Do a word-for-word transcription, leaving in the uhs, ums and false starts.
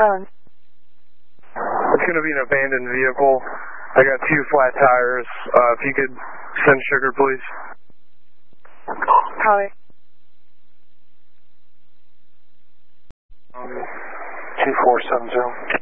Calling. It's going to be an abandoned vehicle. I got two flat tires. Uh, if you could send sugar, please. Calling. Um, two four seven zero.